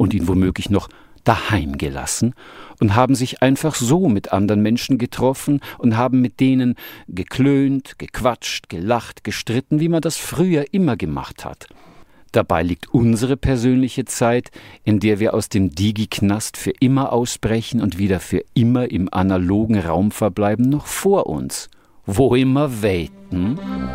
und ihn womöglich noch daheim gelassen und haben sich einfach so mit anderen Menschen getroffen und haben mit denen geklönt, gequatscht, gelacht, gestritten, wie man das früher immer gemacht hat. Dabei liegt unsere persönliche Zeit, in der wir aus dem Digi-Knast für immer ausbrechen und wieder für immer im analogen Raum verbleiben, noch vor uns. Wo immer weiten.